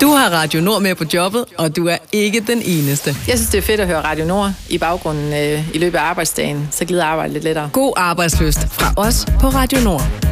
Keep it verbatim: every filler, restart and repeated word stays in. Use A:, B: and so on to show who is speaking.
A: Du har Radio Nord med på jobbet, og du er ikke den eneste.
B: Jeg synes, det er fedt at høre Radio Nord i baggrunden øh, i løbet af arbejdsdagen. Så glider arbejdet lidt lettere.
A: God arbejdsløst fra os på Radio Nord.